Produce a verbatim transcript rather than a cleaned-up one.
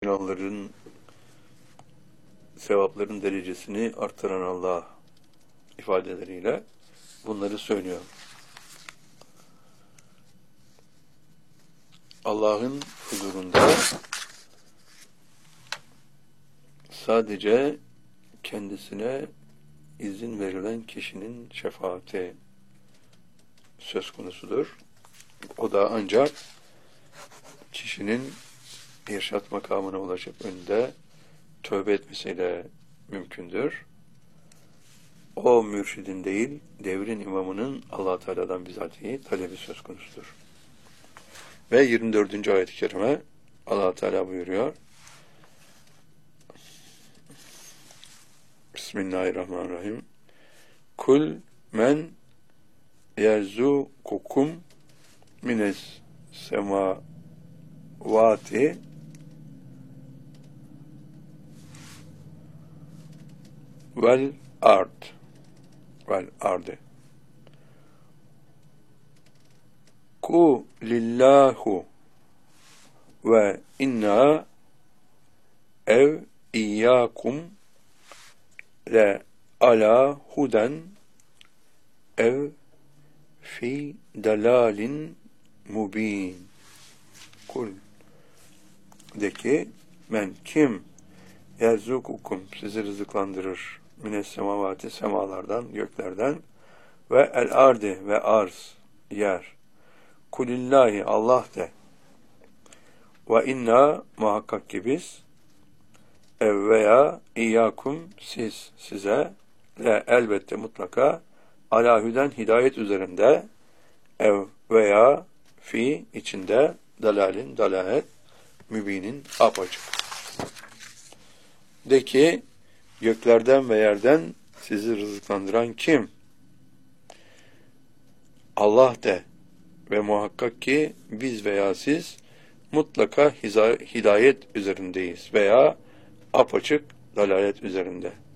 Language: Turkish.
günahların, sevapların derecesini artıran Allah ifadeleriyle bunları söylüyor. Allah'ın huzurunda sadece kendisine izin verilen kişinin şefaati söz konusudur. O da ancak kişinin irşat makamına ulaşıp önünde tövbe etmesiyle mümkündür. O mürşidin değil, devrin imamının Allah Teala'dan bizatihi talebi söz konusudur. Ve yirmi dördüncü ayet-i kerime Allah Teala buyuruyor. Bismillahirrahmanirrahim. Kul men yerzukukum mines semavati vel ard vel arde ku lillahu ve inna ev iyyakum le ala huden ev fi dalalin mubin. Kul de ki men kim yerzukukum sizi rızıklandırır mines semavati semalardan göklerden ve el ardi ve arz yer kulillahi Allah de ve inna muhakkak ki biz ev veya iyyakum siz size le elbette mutlaka ala hüden hidayet üzerinde ev veya fi içinde dalalin dalalet mübinin apaçık. De ki göklerden ve yerden sizi rızıklandıran kim? Allah de ve muhakkak ki biz veya siz mutlaka hidayet üzerindeyiz veya apaçık dalalet üzerinde.